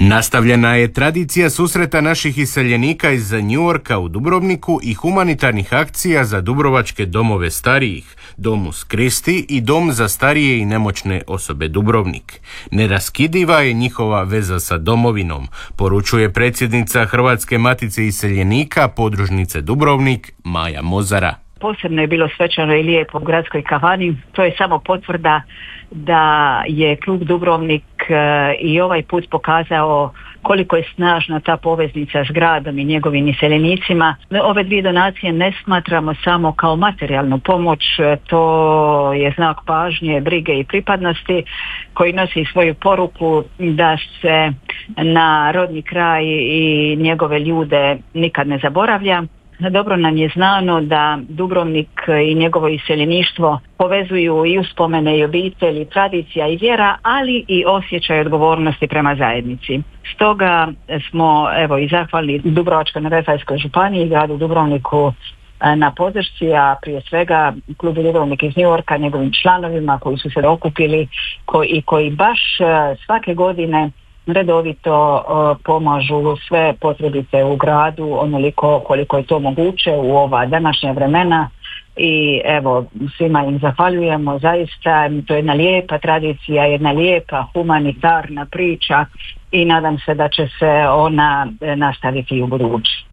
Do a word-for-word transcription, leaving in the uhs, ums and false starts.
Nastavljena je tradicija susreta naših iseljenika iz Njujorka u Dubrovniku i humanitarnih akcija za dubrovačke domove starijih, Domus Christi i Dom za starije i nemoćne osobe Dubrovnik. Neraskidiva je njihova veza sa domovinom, poručuje predsjednica Hrvatske matice iseljenika podružnice Dubrovnik Maja Mozara. Posebno je bilo svečano i lijepo u gradskoj kafani. To je samo potvrda da je klub Dubrovnik i ovaj put pokazao koliko je snažna ta poveznica s gradom i njegovim iseljenicima. Ove dvije donacije ne smatramo samo kao materijalnu pomoć, to je znak pažnje, brige i pripadnosti koji nosi svoju poruku da se na rodni kraj i njegove ljude nikad ne zaboravlja. Dobro nam je znano da Dubrovnik i njegovo iseljeništvo povezuju i uspomene i obitelji, tradicija i vjera, ali i osjećaj odgovornosti prema zajednici. Stoga smo evo i zahvalni Dubrovačko-neretvanskoj županiji i gradu Dubrovniku na podršci, a prije svega klubu Dubrovnik iz Njujorka, njegovim članovima koji su se okupili koji, i koji baš svake godine redovito uh, pomažu sve potrebite u gradu onoliko koliko je to moguće u ova današnja vremena i evo svima im zahvaljujemo, zaista to je jedna lijepa tradicija, jedna lijepa humanitarna priča i nadam se da će se ona nastaviti i u budući.